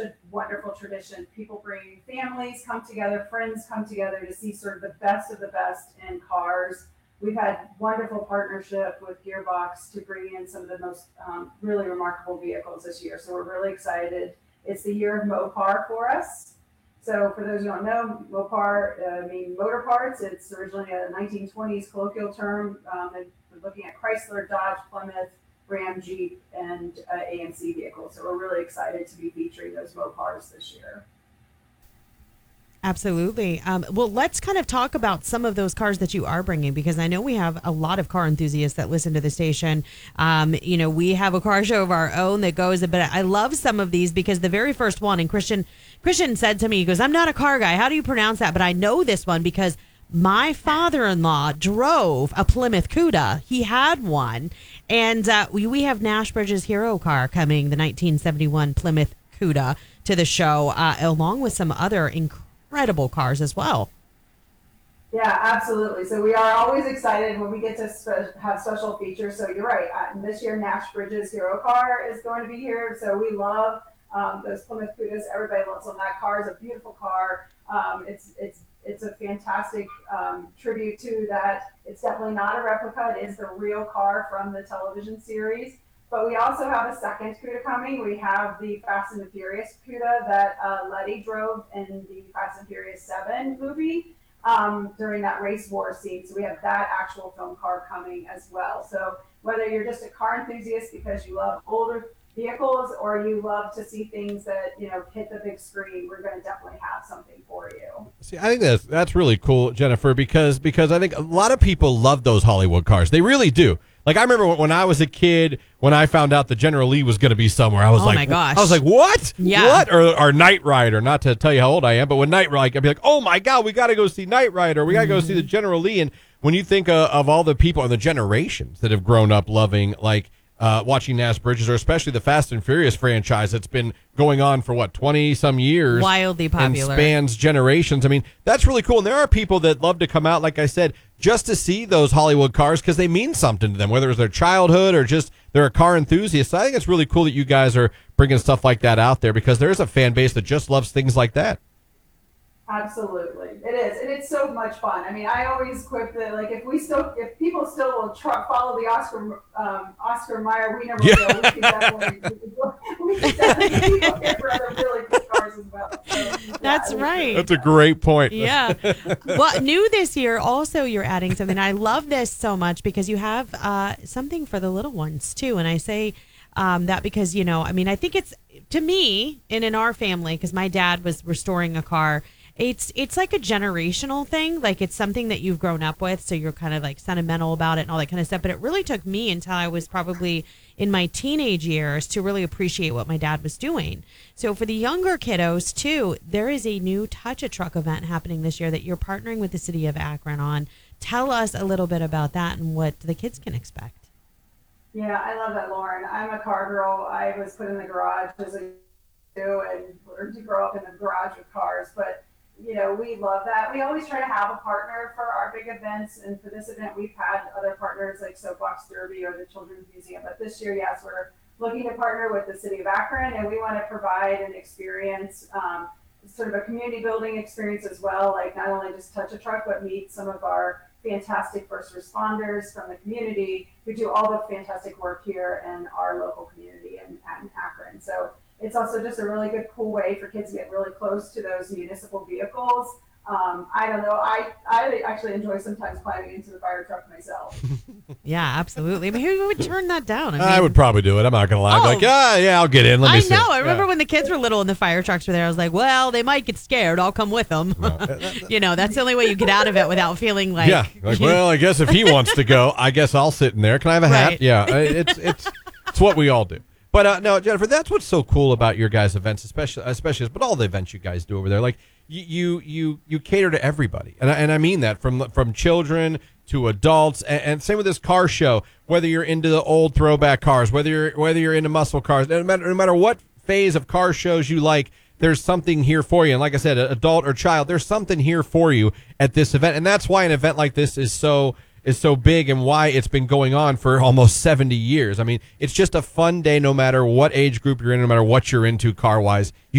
a wonderful tradition. People bring families, come together, friends come together to see sort of the best in cars. We've had wonderful partnership with Gearbox to bring in some of the most really remarkable vehicles this year. So we're really excited. It's the year of Mopar for us. So for those who don't know, Mopar, motor parts. It's originally a 1920s colloquial term. And we're looking at Chrysler, Dodge, Plymouth, Ram, Jeep, and AMC vehicles. So we're really excited to be featuring those Mopars this year. Absolutely. Well, let's kind of talk about some of those cars that you are bringing, because I know we have a lot of car enthusiasts that listen to the station. We have a car show of our own that goes, but I love some of these because the very first one, and Christian said to me, he goes, "I'm not a car guy. How do you pronounce that?" But I know this one because my father-in-law drove a Plymouth Cuda. He had one. And we have Nash Bridges' hero car coming, the 1971 Plymouth Cuda, to the show, along with some other incredible cars as well. Yeah, absolutely. So we are always excited when we get to have special features. So you're right. This year, Nash Bridges' hero car is going to be here. So we love those Plymouth Cudas. Everybody loves them. That car is a beautiful car. It's a fantastic tribute to that. It's definitely not a replica. It is the real car from the television series. But we also have a second CUDA coming. We have the Fast and the Furious CUDA that Letty drove in the Fast and Furious 7 movie during that race war scene. So we have that actual film car coming as well. So whether you're just a car enthusiast because you love older vehicles or you love to see things that, hit the big screen, we're going to definitely have something for you. See, I think that's really cool, Jennifer, because I think a lot of people love those Hollywood cars. They really do. Like, I remember when I was a kid, when I found out the General Lee was going to be somewhere, I was my gosh. I was like, what? Yeah. What? Or Knight Rider, not to tell you how old I am, but when Knight Rider, I'd be like, oh my God, we got to go see Knight Rider. We got to go see the General Lee. And when you think of all the people and the generations that have grown up loving, watching Nash Bridges, or especially the Fast and Furious franchise that's been going on for 20-some years, wildly popular, and spans generations. I mean, that's really cool. And there are people that love to come out, like I said, just to see those Hollywood cars because they mean something to them, whether it's their childhood or just they're a car enthusiast. So I think it's really cool that you guys are bringing stuff like that out there because there is a fan base that just loves things like that. Absolutely, it is, and it's so much fun. I mean, I always quip that if people still will follow the Oscar Mayer Wiener Mobile, we can definitely get people here for other really cool cars as well. So, that's right. That's a great point. Yeah. Well, new this year, also you're adding something. I love this so much because you have something for the little ones too, and I say that because I think it's, to me and in our family, because my dad was restoring a car. It's like a generational thing. Like, it's something that you've grown up with, so you're kind of like sentimental about it and all that kind of stuff. But it really took me until I was probably in my teenage years to really appreciate what my dad was doing. So for the younger kiddos too, there is a new Touch a Truck event happening this year that you're partnering with the city of Akron on. Tell us a little bit about that and what the kids can expect. Yeah, I love that, Lauren. I'm a car girl. I was put in the garage as a kid and learned to grow up in the garage with cars, but we love that. We always try to have a partner for our big events, and for this event, we've had other partners like Soapbox Derby or the Children's Museum. But this year, yes, we're looking to partner with the city of Akron, and we want to provide an experience, sort of a community building experience as well. Like, not only just touch a truck, but meet some of our fantastic first responders from the community who do all the fantastic work here in our local community in Akron. So it's also just a really good, cool way for kids to get really close to those municipal vehicles. I don't know. I actually enjoy sometimes climbing into the fire truck myself. Yeah, absolutely. I mean, who would turn that down? I would probably do it. I'm not going to lie. Oh, like, yeah, I'll get in. Let me see. I know. I remember when the kids were little and the fire trucks were there. I was like, well, they might get scared. I'll come with them. No. That's the only way you get out of it without feeling like... Yeah. Well, I guess if he wants to go, I guess I'll sit in there. Can I have a hat? Right. Yeah. It's what we all do. But no, Jennifer, that's what's so cool about your guys' events, especially, but all the events you guys do over there. Like, you cater to everybody, and I mean that from children to adults, and same with this car show. Whether you're into the old throwback cars, whether you're into muscle cars, no matter what phase of car shows you like, there's something here for you. And like I said, adult or child, there's something here for you at this event, and that's why an event like this is so big and why it's been going on for almost 70 years. I mean, it's just a fun day no matter what age group you're in, no matter what you're into car-wise.